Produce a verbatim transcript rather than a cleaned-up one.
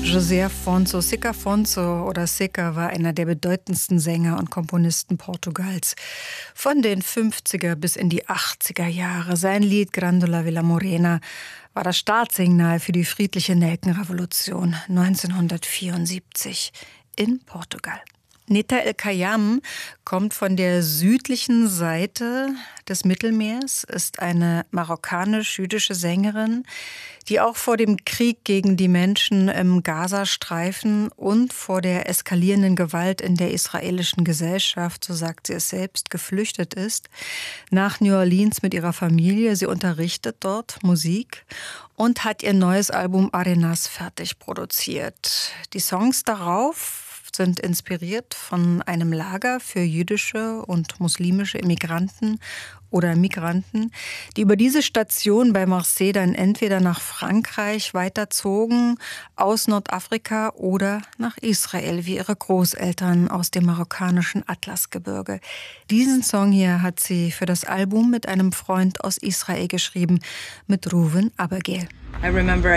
José Afonso, Sica Afonso oder Sica war einer der bedeutendsten Sänger und Komponisten Portugals. Von den fünfziger bis in die achtziger Jahre. Sein Lied Grândola Vila Morena war das Startsignal für die friedliche Nelkenrevolution neunzehnhundertvierundsiebzig in Portugal. Neta El Kayam kommt von der südlichen Seite des Mittelmeers, ist eine marokkanisch-jüdische Sängerin, die auch vor dem Krieg gegen die Menschen im Gazastreifen und vor der eskalierenden Gewalt in der israelischen Gesellschaft, so sagt sie es selbst, geflüchtet ist, nach New Orleans mit ihrer Familie. Sie unterrichtet dort Musik und hat ihr neues Album Arenas fertig produziert. Die Songs darauf sind inspiriert von einem Lager für jüdische und muslimische Immigranten oder Migranten, die über diese Station bei Marseille dann entweder nach Frankreich weiterzogen, aus Nordafrika oder nach Israel, wie ihre Großeltern aus dem marokkanischen Atlasgebirge. Diesen Song hier hat sie für das Album mit einem Freund aus Israel geschrieben, mit Reuven Abergel. I remember